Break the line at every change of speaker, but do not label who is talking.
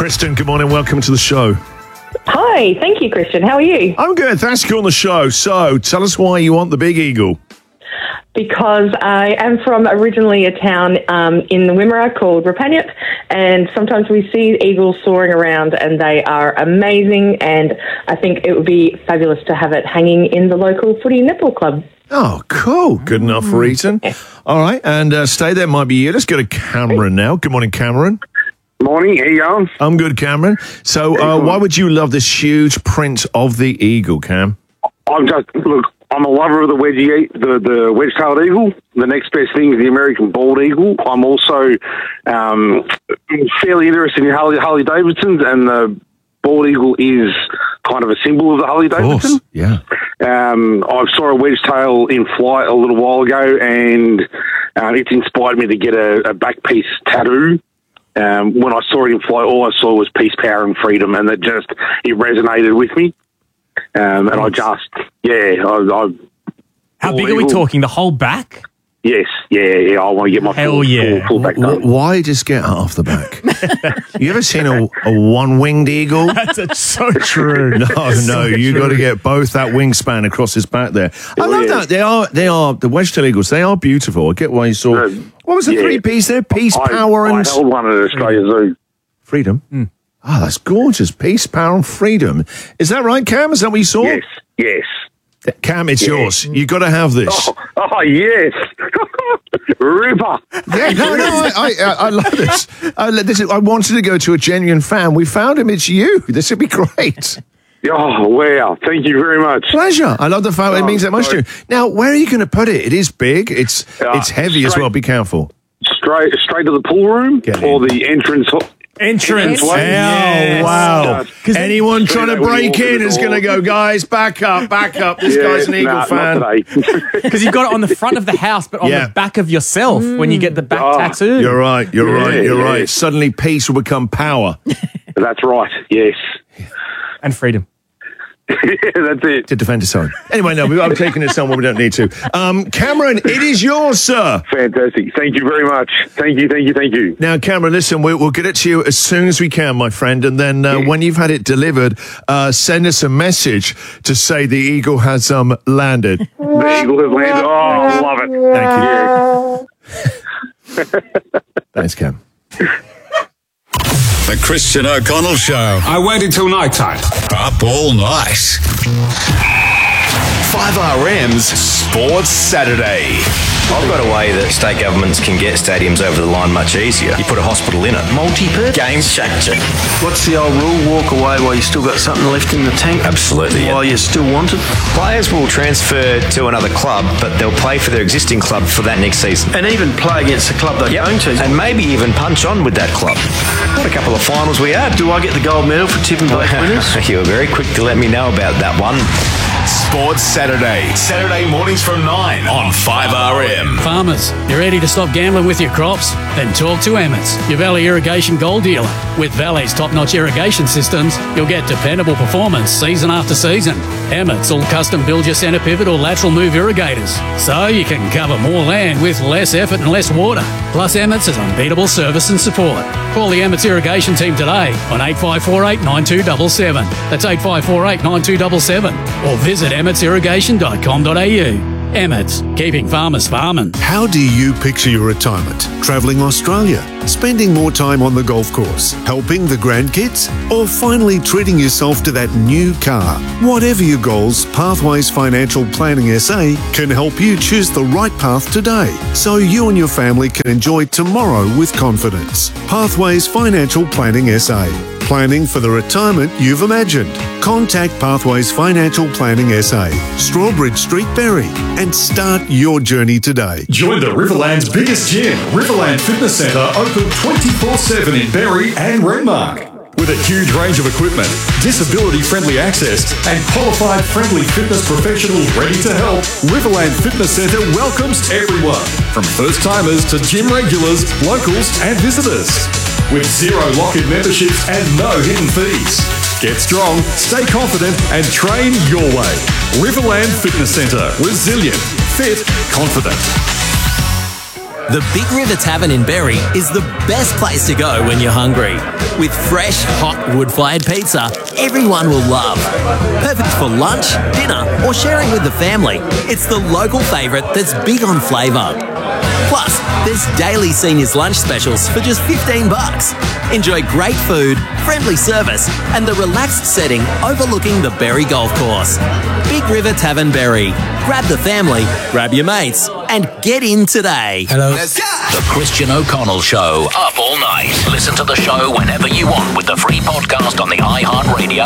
Kristen, good morning. Welcome to the show.
Hi, thank you, Christian. How are you?
I'm good. Thanks for coming on the show. So, tell us why you want the Big Eagle.
Because I am from originally a town in the Wimmera called Rapaniup, and sometimes we see eagles soaring around, and they are amazing, and I think it would be fabulous to have it hanging in the local footy netball club.
Oh, cool. Good enough for Eaton. All right, and stay there might be you. Let's go to Cameron now. Good morning, Cameron.
Morning, how you going?
I'm good, Cameron. So, why would you love this huge print of the eagle, Cam?
I'm a lover of the the wedge-tailed eagle. The next best thing is the American bald eagle. I'm also fairly interested in Harley Davidsons, and the bald eagle is kind of a symbol of the Harley Davidson.
Yeah.
I saw a wedge-tail in flight a little while ago, and it's inspired me to get a back piece tattoo. When I saw it in flight, all I saw was peace, power, and freedom, and it resonated with me. And I just,
How big are we talking? The whole back?
Yes, yeah. I want to get my full back done.
Why just get half the back? You ever seen a one-winged eagle?
That's so true.
No, you got to get both that wingspan across his back there. I love that. They are the wedge-tailed eagles. They are beautiful. I get why you saw. What was the three-piece there? Peace, power, and
I held one at Australia Zoo.
Freedom. Oh, that's gorgeous. Peace, power, and freedom. Is that right, Cam? Is that what you saw?
Yes.
Cam, it's yours. You got to have this.
Oh yes, Ripper.
Yeah, no, I love this. I wanted to go to a genuine fan. We found him. It's you. This would be great.
Oh wow! Thank you very much.
Pleasure. I love the fact it means that much to you. Now, where are you going to put it? It is big. It's heavy as well. Be careful.
Straight to the pool room or the entrance.
Entrance.
Oh, wow. Anyone trying to break in is going to go, guys, back up. This guy's an Eagle fan.
Because you've got it on the front of the house, but on the back of yourself when you get the back tattoo.
You're right. Suddenly peace will become power.
That's right, yes.
And freedom.
That's it.
To defend his own. Anyway, no, I'm taking this on when we don't need to. Cameron, it is yours, sir.
Fantastic. Thank you very much. Thank you.
Now, Cameron, listen, we'll get it to you as soon as we can, my friend. And then when you've had it delivered, send us a message to say the eagle has landed.
The eagle has landed. Oh, I love
Thank
it.
you. Thanks, Cam.
The Christian O'Connell Show.
I waited till night time.
Up all night. 5RM's Sports Saturday.
I've got a way that state governments can get stadiums over the line much easier. You put a hospital in it. Multi-purpose. Game changer.
What's the old rule? Walk away while you still got something left in the tank?
Absolutely.
While you still want it?
Players will transfer to another club, but they'll play for their existing club for that next season.
And even play against the club they're going to.
And maybe even punch on with that club. What a couple of finals we had.
Do I get the gold medal for tipping black winners?
You were very quick to let me know about that one.
Sports Saturday. Saturday mornings from 9 on 5RM.
Farmers, you ready to stop gambling with your crops? Then talk to Emmets, your Valley Irrigation Gold dealer. With Valley's top-notch irrigation systems, you'll get dependable performance season after season. Emmets will custom build your centre pivot or lateral move irrigators, so you can cover more land with less effort and less water. Plus, Emmets has unbeatable service and support. Call the Emmets Irrigation team today on 8548 9277. That's 8548 9277. Or visit emmetsirrigation.com.au. Emmets, keeping farmers farming.
How do you picture your retirement? Travelling Australia? Spending more time on the golf course? Helping the grandkids? Or finally treating yourself to that new car? Whatever your goals, Pathways Financial Planning SA can help you choose the right path today so you and your family can enjoy tomorrow with confidence. Pathways Financial Planning SA. Planning for the retirement you've imagined. Contact Pathways Financial Planning SA, Strawbridge Street, Berry, and start your journey today.
Join the Riverland's biggest gym, Riverland Fitness Centre, open 24/7 in Berry and Renmark. With a huge range of equipment, disability-friendly access, and qualified friendly fitness professionals ready to help, Riverland Fitness Centre welcomes everyone, from first-timers to gym regulars, locals and visitors. With zero lock-in memberships and no hidden fees. Get strong, stay confident and train your way. Riverland Fitness Centre. Resilient, fit, confident.
The Big River Tavern in Berry is the best place to go when you're hungry. With fresh, hot wood-fired pizza everyone will love. Perfect for lunch, dinner, or sharing with the family. It's the local favourite that's big on flavour. Plus, there's daily seniors lunch specials for just $15. Enjoy great food, friendly service, and the relaxed setting overlooking the Berry Golf Course. Big River Tavern Berry. Grab the family, grab your mates, and get in today.
Hello. The Christian O'Connell Show. Up all night. Listen to the show whenever you want with the free podcast on the iHeartRadio